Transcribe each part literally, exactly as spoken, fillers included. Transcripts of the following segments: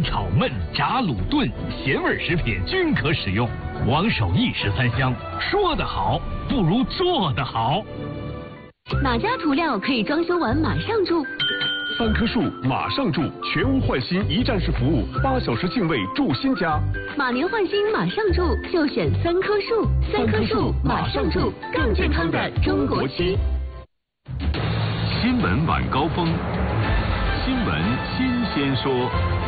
炒、焖、炸、卤、炖，咸味食品均可使用。王守义十三香，说得好不如做得好。 哪家涂料可以装修完马上住？ 三棵树马上住，全屋换新一站式服务，八小时净位住新家。 马年换新马上住，就选三棵树。三棵树马上住，更健康的中国区。 新闻晚高峰，新闻新鲜说。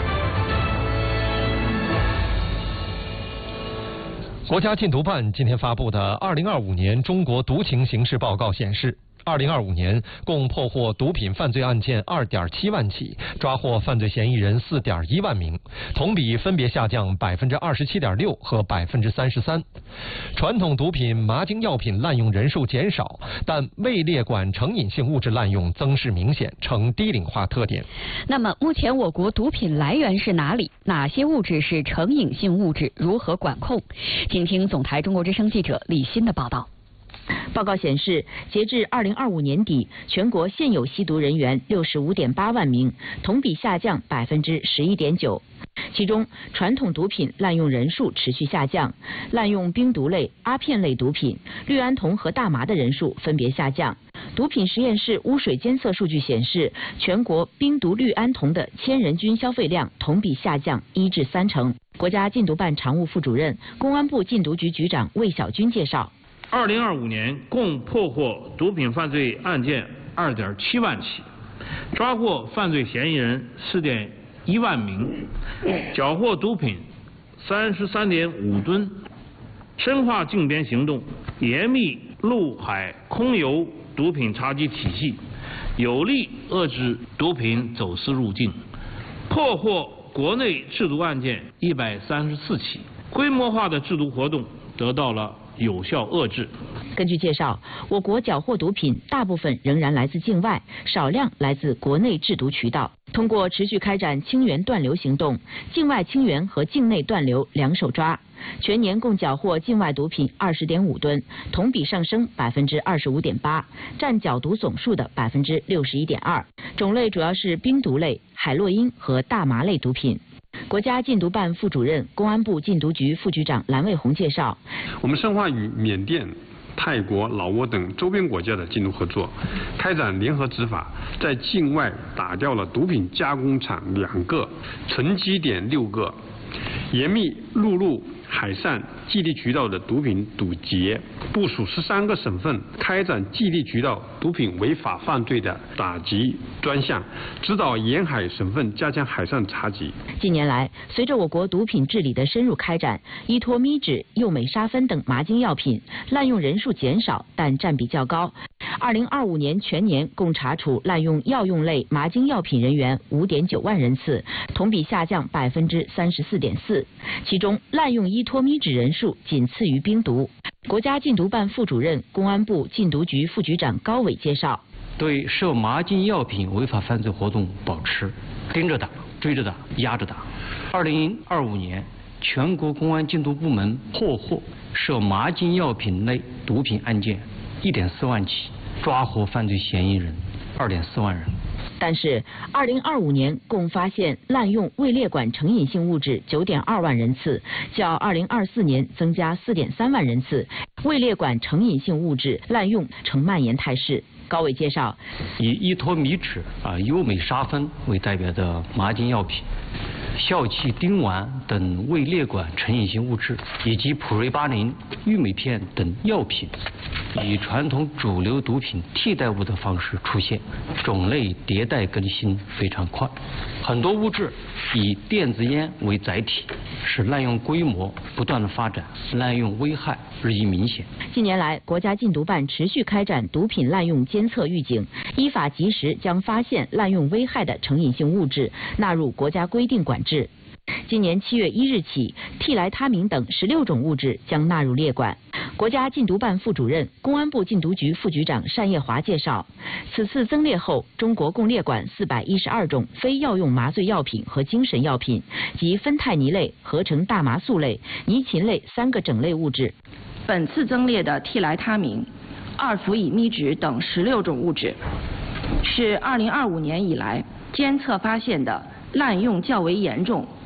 国家禁毒办今天发布的二零二五年中国毒情形势报告显示，二零二五年共破获毒品犯罪案件二点七万起，抓获犯罪嫌疑人四点一万名，同比分别下降百分之二十七点六和百分之三十三。传统毒品、麻精药品滥用人数减少，但未列管成瘾性物质滥用增势明显，呈低龄化特点。 那么，目前我国毒品来源是哪里？哪些物质是成瘾性物质？如何管控？请听总台中国之声记者李欣的报道。 报告显示，截至二零二五年底，全国现有吸毒人员六十五点八万名，同比下降百分之十一点九。其中，传统毒品滥用人数持续下降，滥用冰毒类、阿片类毒品、氯胺酮和大麻的人数分别下降。毒品实验室污水监测数据显示，全国冰毒氯胺酮的千人均消费量同比下降一至三成。国家禁毒办常务副主任、公安部禁毒局局长魏小军介绍。 二零二五年共破获毒品犯罪案件二点七万起，抓获犯罪嫌疑人四点一万名，缴获毒品三十三点五吨，深化竞边行动，严密陆海空油毒品查缉体系，有力遏制毒品走私入境，破获国内制毒案件一百三十四起，规模化的制毒活动得到了有效遏制。 根据介绍，我国缴获毒品大部分仍然来自境外，少量来自国内制毒渠道。通过持续开展清源断流行动，境外清源和境内断流两手抓，全年共缴获境外毒品二十点五吨，同比上升百分之二十五点八，占缴毒总数的百分之六十一点二。种类主要是冰毒类、海洛因和大麻类毒品。国家禁毒办副主任、公安部禁毒局副局长蓝卫红介绍， 我们深化与缅甸、泰国、老挝等周边国家的禁毒合作，开展联合执法，在境外打掉了毒品加工厂两个，存积点六个，严密陆路、海上基地渠道的毒品堵截，部署十三个省份开展基地渠道毒品违法犯罪的打击专项，指导沿海省份加强海上查缉。 近年来，随着我国毒品治理的深入开展，依托咪酯、右美沙芬等麻精药品滥用人数减少，但占比较高。二零二五年全年共查处滥用药用类麻精药品人员五点九万人次，同比下降百分之三十四点四。其中，滥用依托咪酯人数仅次于冰毒。国家禁毒办副主任、公安部禁毒局副局长高伟介绍， 对涉麻精药品违法犯罪活动保持盯着打、追着打、压着打。二零二五年，全国公安禁毒部门破获涉麻精药品类毒品案件一点四万起，抓获犯罪嫌疑人二点四万人。 但是，二零二五年共发现滥用未列管成瘾性物质九点二万人次，较二零二四年增加四点三万人次，未列管成瘾性物质滥用呈蔓延态势。高伟介绍， 以依托咪酯、啊优美沙芬为代表的麻精药品、笑气丁烷等未列管成瘾性物质，以及普瑞巴林、玉美片等药品，以传统主流毒品替代物的方式出现，种类迭代更新非常快。很多物质以电子烟为载体，使滥用规模不断的发展，滥用危害日益明显。 近年来，国家禁毒办持续开展毒品滥用监测预警，依法及时将发现滥用危害的成瘾性物质纳入国家规定管制。今年七月一日起，替来他明等十六种物质将纳入列管。国家禁毒办副主任、公安部禁毒局副局长单业华介绍，此次增列后，中国共列管四百一十二种非药用麻醉药品和精神药品及芬太尼类、合成大麻素类、尼嗪类三个整类物质。 本次增列的替来他明、二氟乙咪酯等十六种物质，是二零二五年以来监测发现的滥用较为严重、